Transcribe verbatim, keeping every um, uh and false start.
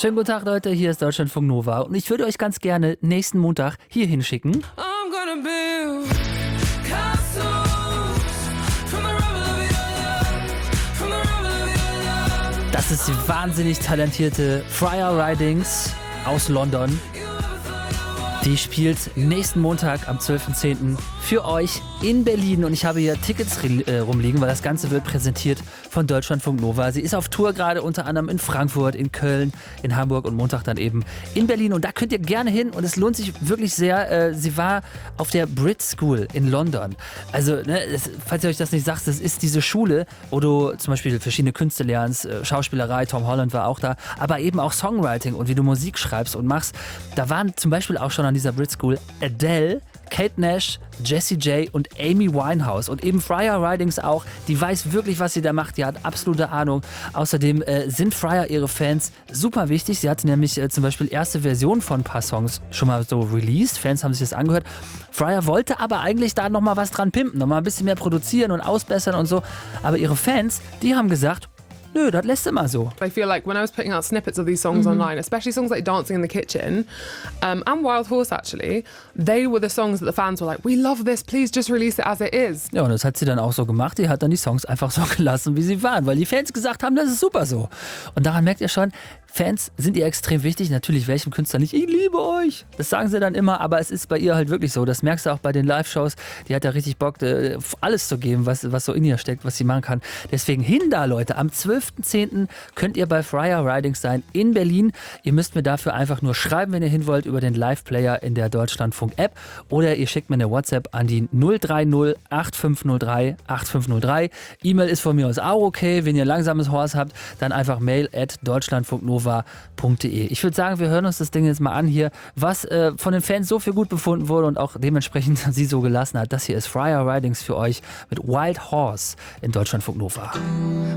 Schönen guten Tag, Leute, hier ist Deutschlandfunk Nova und ich würde euch ganz gerne nächsten Montag hier hinschicken. I'm gonna build castles from the rubble of your love, from the rubble of your love. Das ist die wahnsinnig talentierte Friar Ridings aus London. Die spielt nächsten Montag am zwölften zehnten für euch in Berlin und ich habe hier Tickets äh, rumliegen, weil das Ganze wird präsentiert von Deutschlandfunk Nova. Sie ist auf Tour gerade unter anderem in Frankfurt, in Köln, in Hamburg und Montag dann eben in Berlin und da könnt ihr gerne hin und es lohnt sich wirklich sehr. Äh, sie war auf der Brit School in London. Also, ne, das, falls ihr euch das nicht sagt, das ist diese Schule, wo du zum Beispiel verschiedene Künste lernst, äh, Schauspielerei, Tom Holland war auch da, aber eben auch Songwriting und wie du Musik schreibst und machst. Da waren zum Beispiel auch schon an dieser Brit School Adele, Kate Nash, Jessie J und Amy Winehouse und eben Friar Ridings auch. Die weiß wirklich, was sie da macht. Die hat absolute Ahnung. Außerdem äh, sind Friar ihre Fans super wichtig. Sie hatte nämlich äh, zum Beispiel erste Versionen von ein paar Songs schon mal so released. Fans haben sich das angehört. Friar wollte aber eigentlich da nochmal was dran pimpen, nochmal ein bisschen mehr produzieren und ausbessern und so. Aber ihre Fans, die haben gesagt, nö, das lässt immer so. I feel like when I was putting out snippets of these songs mm-hmm. online, especially songs like Dancing in the Kitchen um, and Wild Horse actually, they were the songs that the fans were like, we love this, please just release it as it is. Ja, und das hat sie dann auch so gemacht. Die hat dann die Songs einfach so gelassen, wie sie waren, weil die Fans gesagt haben, das ist super so. Und daran merkt ihr schon, Fans sind ihr extrem wichtig. Natürlich welchem Künstler nicht. Ich liebe euch. Das sagen sie dann immer, aber es ist bei ihr halt wirklich so. Das merkst du auch bei den Live-Shows. Die hat ja richtig Bock, alles zu geben, was, was so in ihr steckt, was sie machen kann. Deswegen hin da, Leute. Am zwölften zehnten könnt ihr bei Friar Ridings sein in Berlin. Ihr müsst mir dafür einfach nur schreiben, wenn ihr hin wollt, über den Live-Player in der Deutschlandfunk-App. Oder ihr schickt mir eine WhatsApp an die null drei null acht fünf null drei acht fünf null drei. E-Mail ist von mir aus auch okay. Wenn ihr langsames Horse habt, dann einfach mail at deutschlandfunknova punkt de. Ich würde sagen, wir hören uns das Ding jetzt mal an hier, was äh, von den Fans so viel gut befunden wurde und auch dementsprechend sie so gelassen hat. Das hier ist Friar Ridings für euch mit Wild Horse in Deutschlandfunk Nova.